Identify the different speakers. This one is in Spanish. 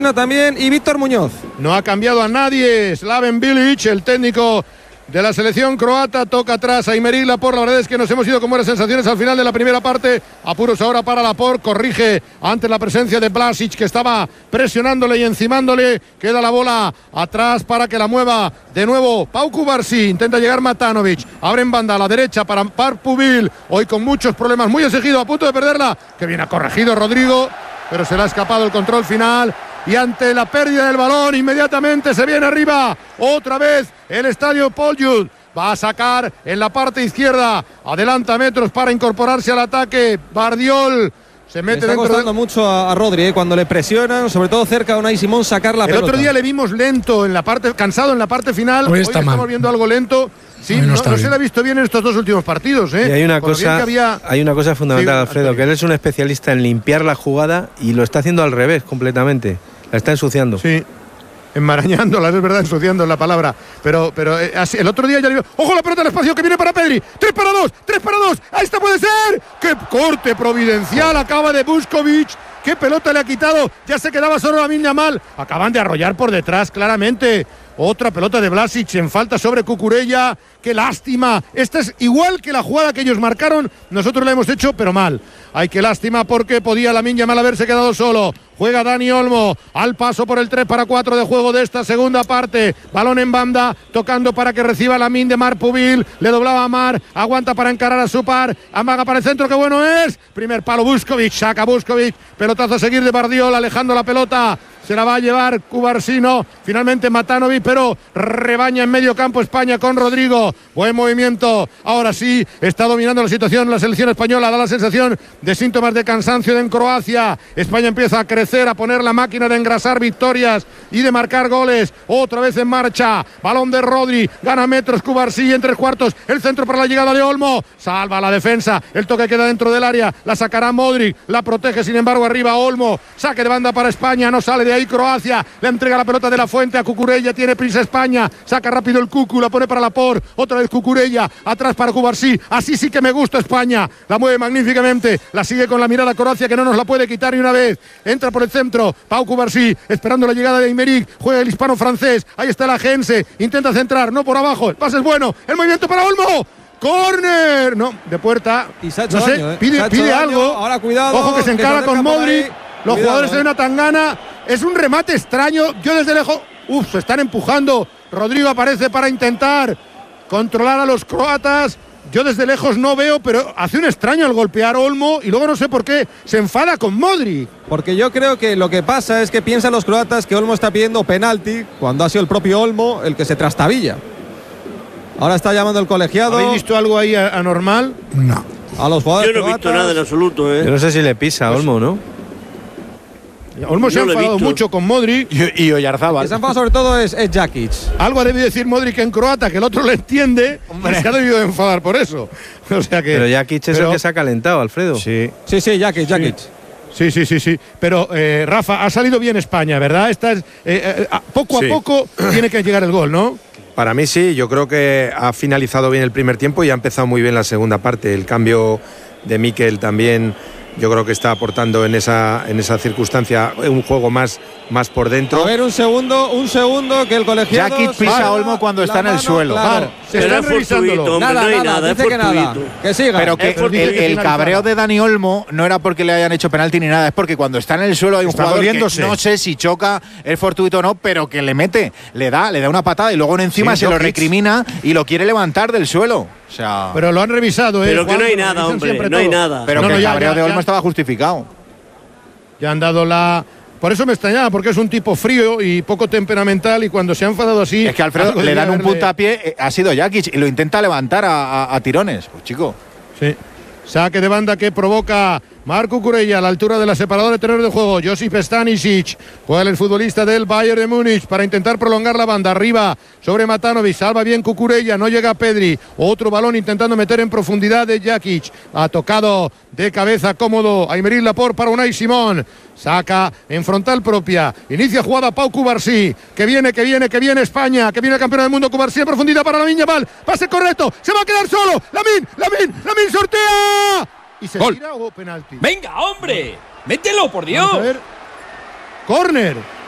Speaker 1: También y Víctor Muñoz.
Speaker 2: No ha cambiado a nadie. Slaven Bilic, el técnico de la selección croata, toca atrás a Aymeric Laporte. La verdad es que nos hemos ido con buenas sensaciones al final de la primera parte. Apuros ahora para Laporte, corrige ante la presencia de Vlasic, que estaba presionándole y encimándole. Queda la bola atrás para que la mueva de nuevo Pau Cubarsí. Intenta llegar Matanovic, abre en banda a la derecha para Parpubil, hoy con muchos problemas, muy exigido, a punto de perderla, que bien ha corregido Rodrigo, pero se le ha escapado el control final. Y ante la pérdida del balón, inmediatamente se viene arriba otra vez el estadio Poljud. Va a sacar en la parte izquierda, adelanta metros para incorporarse al ataque. Bardiol se mete
Speaker 1: dentro. Está costando mucho a Rodri, cuando le presionan, sobre todo cerca a Unai Simón, sacar la pelota.
Speaker 2: El otro día le vimos lento en la parte, cansado en la parte final. Hoy estamos viendo algo lento. Sí, no se le ha visto bien en estos dos últimos partidos.
Speaker 3: Y hay una cosa fundamental, sí, Alfredo, que él es un especialista en limpiar la jugada y lo está haciendo al revés completamente. La está ensuciando.
Speaker 2: Sí, enmarañándola, es verdad, ensuciando la palabra. Pero así, el otro día ya le vio. ¡Ojo la pelota al espacio que viene para Pedri! ¡3 para 2! ¡3 para 2! ¡Ahí está, puede ser! ¡Qué corte providencial acaba de Vuskovic! ¡Qué pelota le ha quitado! Ya se quedaba solo Lamine Yamal. Acaban de arrollar por detrás, claramente. Otra pelota de Vlasic en falta sobre Cucurella. ¡Qué lástima! Esta es igual que la jugada que ellos marcaron. Nosotros la hemos hecho, pero mal. Ay, qué lástima, porque podía Lamine Yamal haberse quedado solo. Juega Dani Olmo al paso por el 3 para 4 de juego de esta segunda parte. Balón en banda, tocando para que reciba Lamine de Marpubil. Le doblaba a Mar, aguanta para encarar a su par. Amaga para el centro, qué bueno es. Primer palo Vuskovic, saca Vuskovic. Pelotazo a seguir de Bardiol, alejando la pelota. Se la va a llevar Cubarsino, finalmente Matanovic, pero rebaña en medio campo España con Rodrigo. Buen movimiento, ahora sí, está dominando la situación la selección española, da la sensación de síntomas de cansancio en Croacia. España empieza a crecer, a poner la máquina de engrasar victorias y de marcar goles. Otra vez en marcha, balón de Rodri, gana metros Cubarsí en 3/4, el centro para la llegada de Olmo, salva la defensa, el toque queda dentro del área, la sacará Modric, la protege sin embargo arriba Olmo, saque de banda para España, no sale de ahí Croacia, le entrega la pelota de la Fuente a Cucurella, tiene prisa España, saca rápido el Cucu, la pone para Laporte, otra vez Cucurella, atrás para Cubarsí, así sí que me gusta España, la mueve magníficamente, la sigue con la mirada Croacia que no nos la puede quitar ni una vez, entra por el centro, Pau Cubarsí, esperando la llegada de Aymeric, juega el hispano francés, ahí está la Agense, intenta centrar, no por abajo, el pase es bueno, el movimiento para Olmo, ¡córner! No, de puerta,
Speaker 1: y se ha hecho
Speaker 2: no sé,
Speaker 1: daño,
Speaker 2: pide algo,
Speaker 1: ahora cuidado,
Speaker 2: ojo que se encara con Modric, los jugadores de Natangana. Es un remate extraño. Yo desde lejos. Se están empujando. Rodrigo aparece para intentar controlar a los croatas. Yo desde lejos no veo, pero hace un extraño al golpear Olmo y luego no sé por qué se enfada con Modric.
Speaker 1: Porque yo creo que lo que pasa es que piensan los croatas que Olmo está pidiendo penalti cuando ha sido el propio Olmo el que se trastabilla. Ahora está llamando el colegiado.
Speaker 2: ¿Habéis visto algo ahí anormal?
Speaker 4: No.
Speaker 1: A los jugadores
Speaker 5: yo no he visto nada en absoluto,
Speaker 3: Yo no sé si le pisa a Olmo, ¿no?
Speaker 2: Olmo se ha enfadado mucho con Modric
Speaker 3: y Oyarzábal.
Speaker 1: El que se ha enfadado sobre todo es Jakic.
Speaker 2: Algo ha debido decir Modric en croata, que el otro le entiende. Hombre. Y se ha debido de enfadar por eso. O sea que,
Speaker 3: pero Jakic es el que se ha calentado, Alfredo.
Speaker 1: Sí, Jakic.
Speaker 2: Sí. Pero Rafa, ha salido bien España, ¿verdad? Esta es, poco a poco tiene que llegar el gol, ¿no?
Speaker 6: Para mí sí, yo creo que ha finalizado bien el primer tiempo y ha empezado muy bien la segunda parte. El cambio de Mikel también yo creo que está aportando en esa circunstancia un juego más por dentro.
Speaker 1: A ver, un segundo que el colegiado.
Speaker 7: Jakic pisa a Olmo cuando está en el suelo.
Speaker 1: Claro.
Speaker 2: Se están revisándolo.
Speaker 1: Nada, dice que nada. Que siga.
Speaker 7: Pero que el cabreo de Dani Olmo no era porque le hayan hecho penalti ni nada, es porque cuando está en el suelo hay un jugador que no sé si choca, es fortuito o no, pero que le mete, le da una patada y luego encima se lo recrimina y lo quiere levantar del suelo. O sea,
Speaker 2: pero lo han revisado,
Speaker 5: Pero que no hay nada, hombre, no hay nada.
Speaker 7: Pero que el cabreo de Olmo estaba justificado.
Speaker 2: Ya han dado la... Por eso me extrañaba, porque es un tipo frío y poco temperamental y cuando se ha enfadado así...
Speaker 7: Es que Alfredo le dan un puntapié, ha sido Jakic y lo intenta levantar a tirones. Pues chico.
Speaker 2: Sí. Saque de banda que provoca Marco Cucurella a la altura de la separadora de terreno de juego. Josip Stanisic, juega el futbolista del Bayern de Múnich para intentar prolongar la banda. Arriba sobre Matanovic, salva bien Cucurella, no llega Pedri. Otro balón intentando meter en profundidad de Jakic. Ha tocado de cabeza cómodo Aymeric Laporte para Unai Simón. Saca en frontal propia. Inicia jugada Pau Cubarsí. Que viene España. Que viene el campeón del mundo Cubarsí en profundidad para Lamine Yamal. Pase correcto. Se va a quedar solo. Lamine sortea. ¿Y se tira o penalti?
Speaker 8: ¡Venga, hombre! ¡Mételo, por Dios!
Speaker 2: Córner.